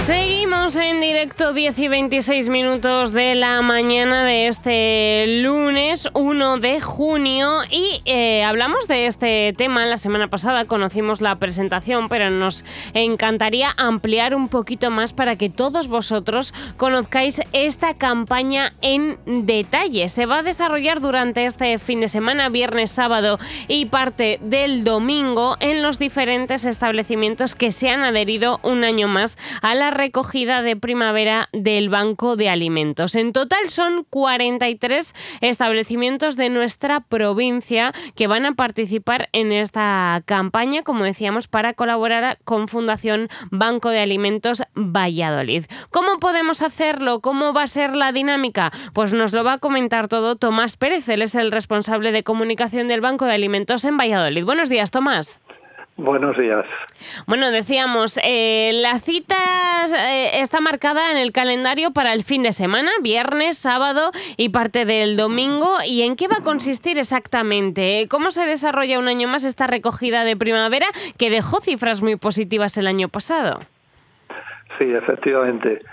Seguimos en directo 10 y 26 minutos de la mañana de este lunes 1 de junio y hablamos de este tema la semana pasada, conocimos la presentación, pero nos encantaría ampliar un poquito más para que todos vosotros conozcáis esta campaña en detalle. Se va a desarrollar durante este fin de semana, viernes, sábado y parte del domingo en los diferentes establecimientos que se han adherido un año más a la recogida de primavera del Banco de Alimentos. En total son 43 establecimientos de nuestra provincia que van a participar en esta campaña, como decíamos, para colaborar con Fundación Banco de Alimentos Valladolid. ¿Cómo podemos hacerlo? ¿Cómo va a ser la dinámica? Pues nos lo va a comentar todo Tomás Pérez. Él es el responsable de comunicación del Banco de Alimentos en Valladolid. Buenos días, Tomás. Buenos días. Bueno, decíamos, la cita está marcada en el calendario para el fin de semana, viernes, sábado y parte del domingo. ¿Y en qué va a consistir exactamente? ¿Cómo se desarrolla un año más esta recogida de primavera que dejó cifras muy positivas el año pasado? Sí, efectivamente.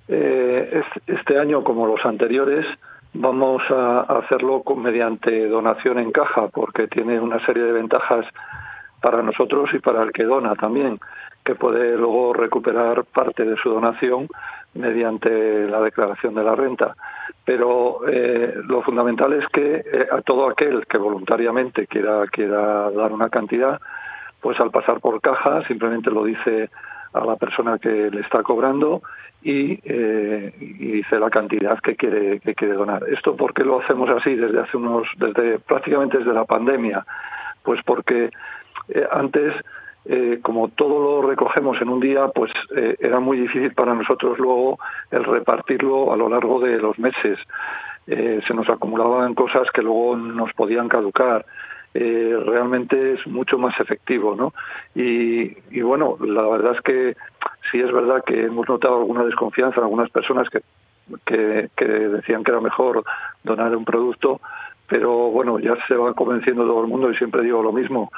Este año, como los anteriores, vamos a hacerlo mediante donación en caja, porque tiene una serie de ventajas para nosotros y para el que dona también, que puede luego recuperar parte de su donación mediante la declaración de la renta. Pero lo fundamental es que a todo aquel que voluntariamente quiera dar una cantidad, pues al pasar por caja simplemente lo dice a la persona que le está cobrando y dice la cantidad que quiere donar. ¿Esto por qué lo hacemos así prácticamente desde la pandemia? Pues porque antes, como todo lo recogemos en un día, pues era muy difícil para nosotros luego el repartirlo a lo largo de los meses. Se nos acumulaban cosas que luego nos podían caducar. Realmente es mucho más efectivo, ¿no? Y bueno, la verdad es que sí es verdad que hemos notado alguna desconfianza en algunas personas que decían que era mejor donar un producto, pero bueno, ya se va convenciendo todo el mundo y siempre digo lo mismo.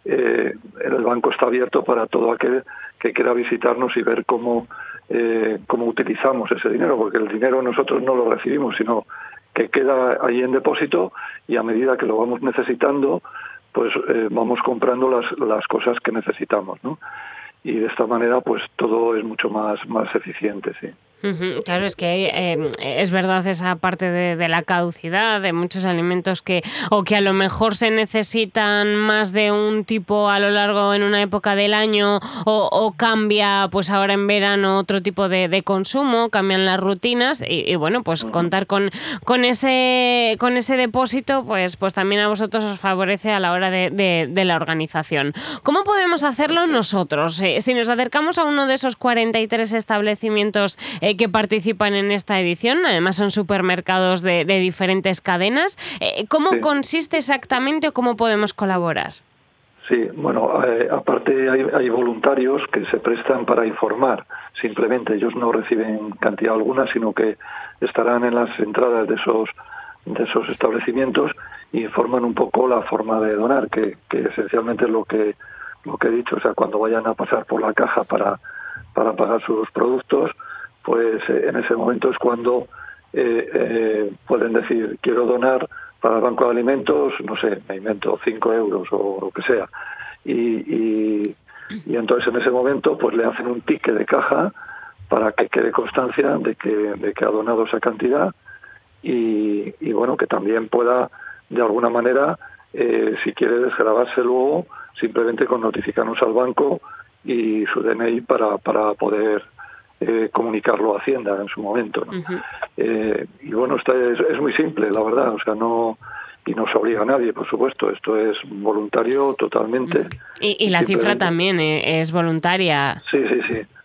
El banco está abierto para todo aquel que quiera visitarnos y ver cómo utilizamos ese dinero, porque el dinero nosotros no lo recibimos, sino que queda ahí en depósito y a medida que lo vamos necesitando, pues vamos comprando las cosas que necesitamos, ¿no? Y de esta manera, pues todo es mucho más eficiente, sí. Claro, es que es verdad esa parte de la caducidad de muchos alimentos que a lo mejor se necesitan más de un tipo a lo largo en una época del año o cambia pues ahora en verano otro tipo de consumo, cambian las rutinas y bueno, pues contar con ese depósito pues también a vosotros os favorece a la hora de la organización. ¿Cómo podemos hacerlo nosotros? Si nos acercamos a uno de esos 43 establecimientos que participan en esta edición, además son supermercados de diferentes cadenas. ¿Cómo consiste exactamente o cómo podemos colaborar? Sí, bueno, aparte hay voluntarios que se prestan para informar. Simplemente ellos no reciben cantidad alguna, sino que estarán en las entradas de esos establecimientos e informan un poco la forma de donar, que esencialmente es lo que he dicho. O sea, cuando vayan a pasar por la caja para pagar sus productos, pues en ese momento es cuando pueden decir quiero donar para el Banco de Alimentos, no sé, me invento 5 euros o lo que sea. Y entonces en ese momento pues le hacen un ticket de caja para que quede constancia de que ha donado esa cantidad y bueno, que también pueda de alguna manera, si quiere desgravarse luego, simplemente con notificarnos al banco y su DNI para poder comunicarlo a Hacienda en su momento, ¿no? Y bueno, esto es muy simple, la verdad, o sea, no se obliga a nadie, por supuesto, esto es voluntario totalmente. Y la cifra también es voluntaria. Sí,